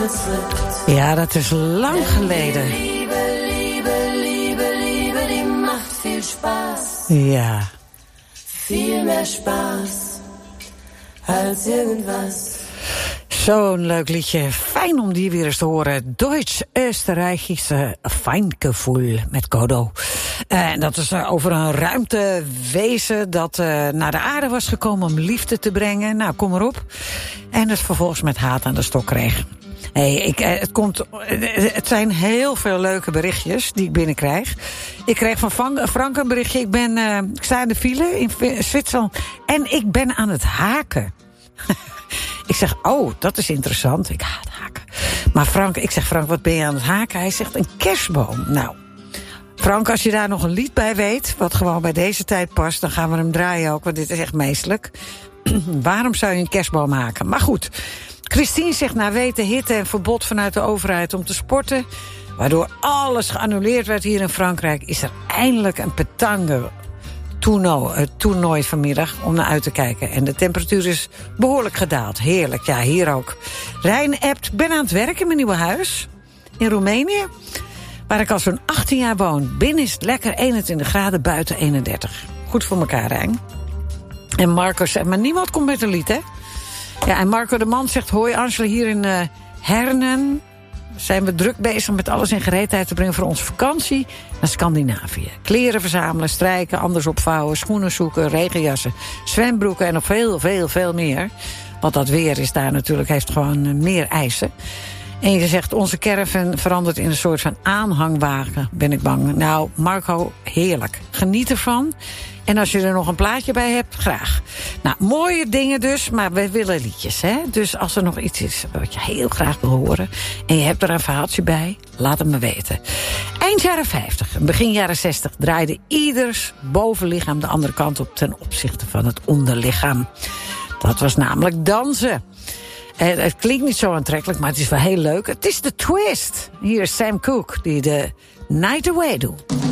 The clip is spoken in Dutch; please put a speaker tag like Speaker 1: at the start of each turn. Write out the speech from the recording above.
Speaker 1: Ja, dat is lang geleden.
Speaker 2: Liebe, die macht viel Spaß.
Speaker 1: Ja.
Speaker 2: Viel mehr Spaß als irgendwas.
Speaker 1: Zo'n leuk liedje. Fijn om die weer eens te horen. Duits-Österreichische Feingevoel met Godot. En dat is over een ruimtewezen dat naar de aarde was gekomen om liefde te brengen. Nou, kom erop. En het vervolgens met haat aan de stok kreeg. Hey, het zijn heel veel leuke berichtjes die ik binnenkrijg. Ik kreeg van Frank een berichtje. Ik sta in de file in Zwitserland en ik ben aan het haken. Ik zeg, oh, dat is interessant. Ik haat haken. Maar ik zeg, Frank, wat ben je aan het haken? Hij zegt, een kerstboom. Nou, Frank, als je daar nog een lied bij weet, wat gewoon bij deze tijd past, dan gaan we hem draaien ook, want dit is echt meestelijk. Waarom zou je een kerstboom haken? Maar goed, Christine zegt, na weten hitte en verbod vanuit de overheid om te sporten, waardoor alles geannuleerd werd hier in Frankrijk, is er eindelijk een petanque toernooi vanmiddag om naar uit te kijken. En de temperatuur is behoorlijk gedaald. Heerlijk, ja, hier ook. Rijn appt, ben aan het werk in mijn nieuwe huis in Roemenië, waar ik al zo'n 18 jaar woon. Binnen is het lekker 21 graden, buiten 31. Goed voor elkaar, Rijn. En Marco zegt, maar niemand komt met een lied, hè? Ja, en Marco de Man zegt, hoi Angela, hier in Hernen zijn we druk bezig met alles in gereedheid te brengen voor onze vakantie naar Scandinavië. Kleren verzamelen, strijken, anders opvouwen, schoenen zoeken, regenjassen, zwembroeken en nog veel, veel, veel meer. Want dat weer is daar natuurlijk, heeft gewoon meer eisen. En je zegt, onze caravan verandert in een soort van aanhangwagen, ben ik bang. Nou, Marco, heerlijk. Geniet ervan. En als je er nog een plaatje bij hebt, graag. Nou, mooie dingen dus, maar we willen liedjes, hè? Dus als er nog iets is wat je heel graag wil horen en je hebt er een verhaaltje bij, laat het me weten. Eind jaren 50 en begin jaren 60 draaide ieders bovenlichaam de andere kant op ten opzichte van het onderlichaam. Dat was namelijk dansen. Het klinkt niet zo aantrekkelijk, maar het is wel heel leuk. Het is de twist. Hier is Sam Cooke die de Night Away doet.